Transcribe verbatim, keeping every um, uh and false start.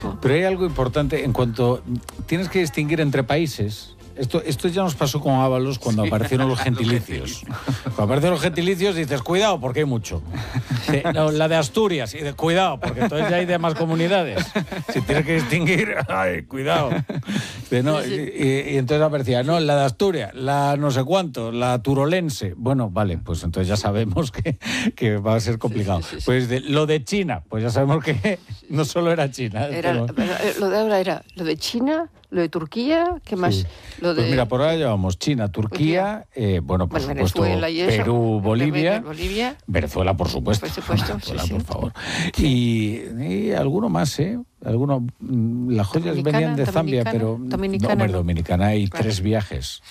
Pero hay algo importante en cuanto tienes que distinguir entre países. Esto, esto ya nos pasó con Ábalos cuando sí. aparecieron los gentilicios. Cuando aparecieron los gentilicios dices, cuidado, porque hay mucho. Sí, no, la de Asturias, y de, cuidado, porque entonces ya hay demás comunidades. Si tienes que distinguir, ay, cuidado. Sí, no, y, y, y entonces aparecía, no, la de Asturias, la no sé cuánto, la turolense. Bueno, vale, pues entonces ya sabemos que, que va a ser complicado. Sí, sí, sí, sí. Pues de, lo de China, pues ya sabemos que no solo era China. Era, pero... Pero, lo de ahora era lo de China... Lo de Turquía, ¿qué más? Sí. Lo de... Pues mira, por ahora llevamos China, Turquía, eh, bueno, por bueno, supuesto, Perú, Bolivia, Bolivia, Venezuela, por supuesto. Por supuesto, Venezuela, sí, por sí. favor. Y, y alguno más, ¿eh? Alguno, las joyas venían de Zambia, pero Dominicana, no, hombre, Dominicana hay claro. tres viajes.